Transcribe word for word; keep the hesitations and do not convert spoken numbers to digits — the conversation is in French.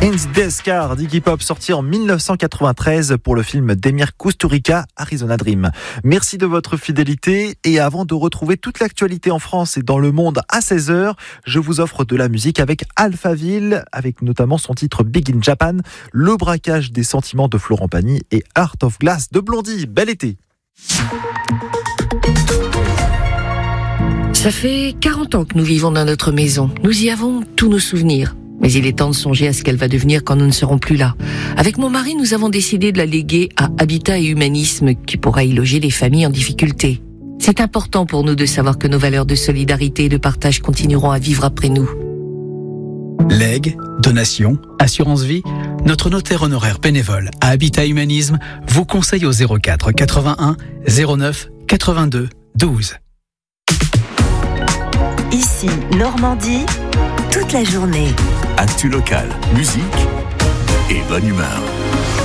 In the Descar d'Iggy Pop, sorti en dix-neuf cent quatre-vingt-treize pour le film d'Emir Kusturica, Arizona Dream. Merci de votre fidélité et avant de retrouver toute l'actualité en France et dans le monde à seize heures, je vous offre de la musique avec Alphaville, avec notamment son titre Big in Japan, Le braquage des sentiments de Florent Pagny et Heart of Glass de Blondie. Bel été. Ça fait quarante ans que nous vivons dans notre maison. Nous y avons tous nos souvenirs. Mais il est temps de songer à ce qu'elle va devenir quand nous ne serons plus là. Avec mon mari, nous avons décidé de la léguer à Habitat et Humanisme, qui pourra y loger les familles en difficulté. C'est important pour nous de savoir que nos valeurs de solidarité et de partage continueront à vivre après nous. Legs, donations, assurance vie, notre notaire honoraire bénévole à Habitat Humanisme vous conseille au zéro quatre quatre-vingt-un zéro neuf quatre-vingt-deux douze. Ici, Normandie, toute la journée. Actu local, musique et bonne humeur.